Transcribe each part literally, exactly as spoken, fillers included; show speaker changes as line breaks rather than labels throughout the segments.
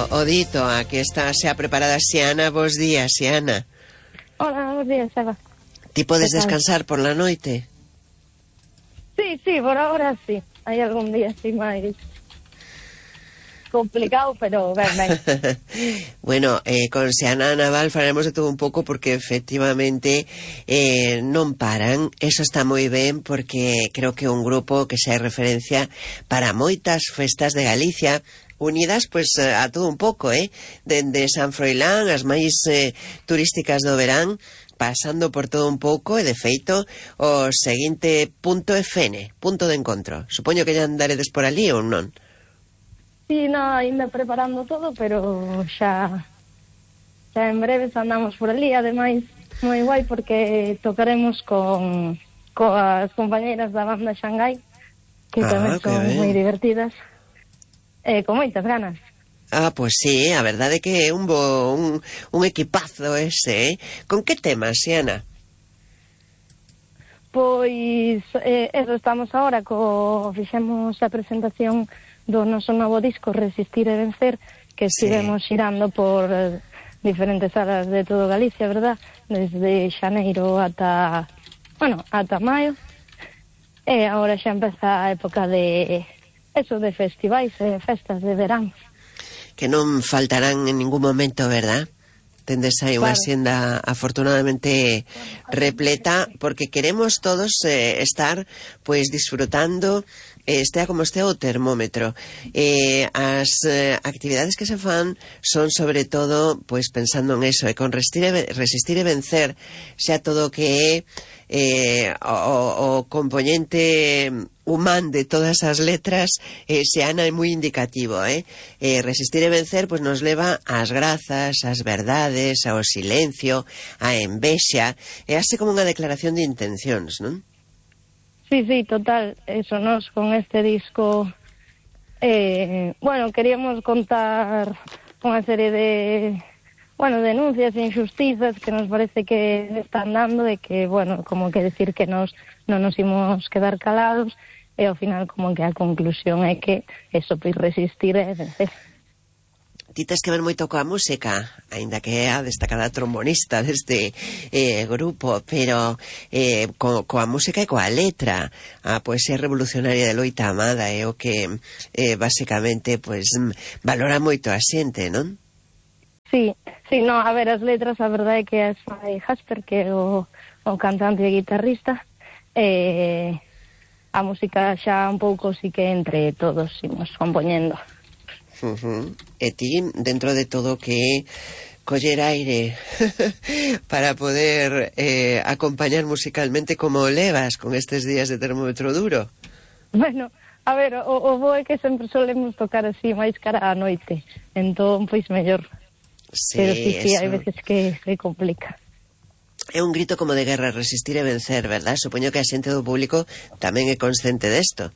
o dito, aquí está xa preparada Xiana. Bos días, Xiana.
Hola, bos días, Eva.
Ti podes descansar por la noite?
Sí, sí, por ahora sí. Hai algún día así máis complicado, pero ben, ben.
Bueno, eh, con Xiana Naval faremos de todo un pouco porque efectivamente eh, non paran. Eso está moi ben porque creo que é un grupo que xa é referencia para moitas festas de Galicia, unidas pues a todo un pouco, eh? Dende San Froilán, as máis eh, turísticas do verán, pasando por todo un pouco, e de feito o seguinte punto é Fene, punto de encontro. Supoño que ya andaredes por ali ou non?
Sí, no, ainda preparando todo, pero xa xa en breves andamos por ali. Ademais, moi guai porque tocaremos con coas compañeiras da banda Xangai, que
Ah,
tamén
que
son
ben.
moi divertidas, eh, con moitas ganas.
Ah, pues sí, a verdade que é un bo, un, un equipazo ese, eh? Con que temas, Xiana?
Pois, eh, eso, estamos agora co... fixemos a presentación do noso novo disco Resistir e Vencer, que estivemos
Sí.
xirando por eh, diferentes salas de todo Galicia, verdad? Desde xaneiro ata, bueno, ata maio. E agora xa empeza a época de eso, de festivais e festas de verán.
Que non faltarán en ningún momento, verdad? Tendes aí unha
Claro.
xenda afortunadamente repleta, porque queremos todos eh, estar pois disfrutando, eh, estea como estea o termómetro. Eh, as eh, actividades que se fan son sobre todo pois pensando en eso, e con resistir e, resistir e vencer xa todo o que é eh, o, o componente humán de todas as letras, eh, Xiana, é moi indicativo, eh? eh? Resistir e vencer pois nos leva ás grazas, ás verdades, ao silencio, á envexa, é así como unha declaración de intencións, non?
Sí, sí, total. Eso, nos con este disco, eh, bueno, queríamos contar unha serie de, bueno, denuncias e injustizas que nos parece que están dando, e que, bueno, como que decir que nos non nos imos quedar calados, e ao final como que a conclusión é que eso, pois resistir e vencer.
Ti tes que ver moito coa música, aínda que é a destacada trombonista deste eh, grupo, pero eh, co, coa música e coa letra. A poesía revolucionaria de Loita Amada é o que eh, basicamente pues, valora moito a xente, non?
Sí, sí, no, a ver, as letras, a verdade é que as fai Jasper, que é o, o cantante e guitarrista, e a música xa un pouco sí que entre todos imos compoñendo.
Uh-huh. E ti, dentro de todo que coller aire para poder eh, acompañar musicalmente, como o levas con estes días de termómetro duro?
Bueno, a ver, o, o bo é que sempre solemos tocar así máis cara á noite, entón, pois, mellor.
Sí,
pero sí, sí,
eso.
hai veces que se complica.
É un grito como de guerra, resistir e vencer, verdad? Supoño que a xente do público tamén é consciente desto.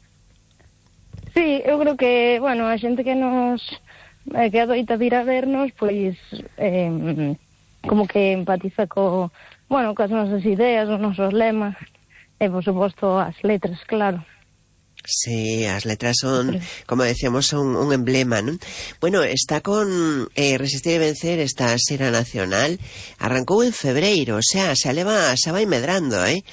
Sí, eu creo que, bueno, a xente que nos eh, que adoita vir a vernos, pois eh, como que empatiza co, bueno, coas nosas ideas, os nosos lemas, e por suposto as letras, claro.
Sí, as letras son, como decíamos, son un emblema, non? Bueno, está con eh, Resistir e Vencer, esta xira nacional, arrancou en febreiro, o sea, xa leva, xa vai medrando, eh?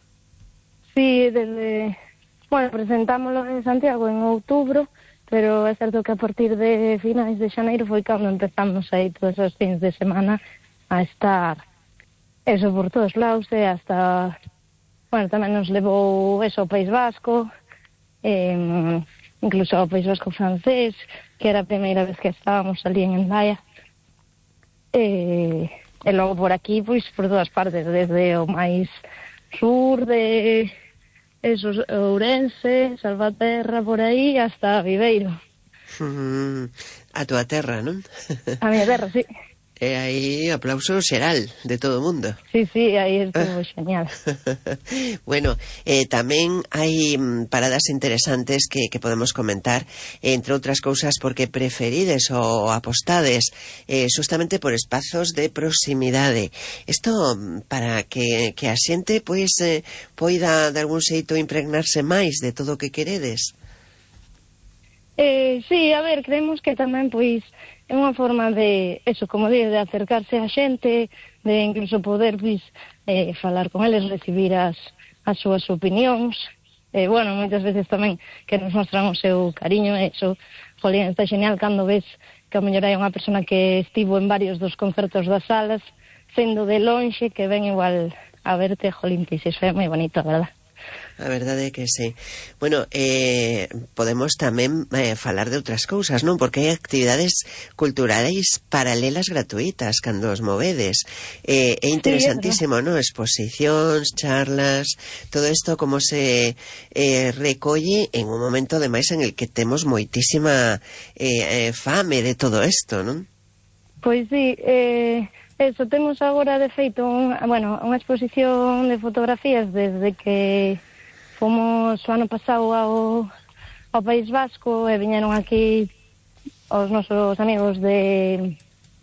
Sí, desde, bueno, presentámoslo en Santiago en outubro, pero é certo que a partir de finais de xaneiro foi cando empezamos aí todos os fins de semana a estar eso por todos lados, e hasta, bueno, tamén nos levou eso ao País Vasco, eh, incluso ao País Vasco francés, que era a primeira vez que estábamos ali en Hendaia, e, e logo por aquí, pois, por todas partes, desde o máis sur de eso, Ourense, Salvaterra, por aí, hasta Viveiro.
Mm, a túa terra, non?
A miña terra, sí.
E aí aplauso xeral de todo o mundo.
Sí, sí, aí estuvo genial.
Bueno, eh, tamén hai mm, paradas interesantes que, que podemos comentar, entre outras cousas porque preferides ou apostades eh, justamente por espazos de proximidade. Isto para que, que a xente pois eh, poida de algún xeito impregnarse máis de todo o que queredes.
Eh, sí, a ver, creemos que tamén, pois, é unha forma de, eso, como digo, de acercarse a xente, de incluso poder, pues, eh, falar con eles, recibir as, as súas opinións, e, eh, bueno, moitas veces tamén que nos mostran o seu cariño, e iso, jolín, está genial cando ves que a mellor hai unha persona que estivo en varios dos concertos das salas, sendo de lonxe, que ven igual a verte, jolín, que iso é moi bonito, a verdad.
A verdade é que sí. Bueno, eh, podemos tamén eh, falar de outras cousas, non? Porque hai actividades culturais paralelas gratuitas cando os movedes. Eh, é interesantísimo, sí, non? Exposicións, charlas, todo isto como se eh, recolle en un momento ademais en el que temos moitísima eh, eh, fame de todo isto, non?
Pois sí, eh... Eso, temos agora de feito un, bueno, unha exposición de fotografías desde que fomos o ano pasado ao, ao País Vasco e viñeron aquí os nosos amigos de,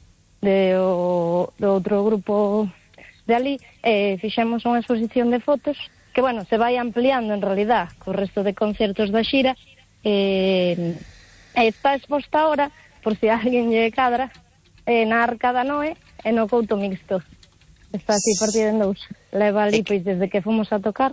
de o, do outro grupo de ali, e fixemos unha exposición de fotos que, bueno, se vai ampliando en realidad co resto de concertos da xira, e, e está exposta ahora, por si alguén lle cadra, na Arca da Noé e no Couto Mixto. Está así partida en dous. Leva ali, pois, desde que fomos a tocar,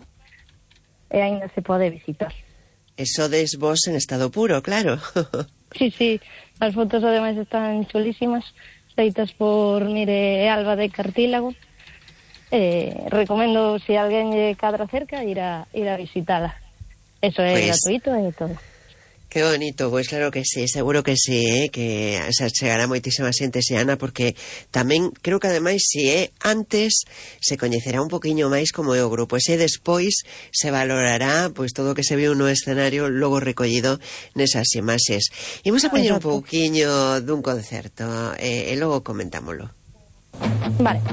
e ainda se pode visitar.
Eso des vos en estado puro, claro.
Sí, sí, as fotos ademais están chulísimas, feitas por Mire e Alba de Cartílago. Eh, recomendo, se si alguén lle cadra cerca, ir a, ir a visitala. Eso é pues... gratuito e todo.
Que bonito, pois claro que sí, seguro que sí, eh, que se chegará moitísima xente ese Ana, porque tamén creo que ademais se é antes se coñecerá un poquinho máis como é o grupo, e se despois se valorará pois todo o que se viu no escenario logo recollido nesas imaxes. Imos a poñer un pouquiño dun concerto e, e logo comentámolo.
Vale.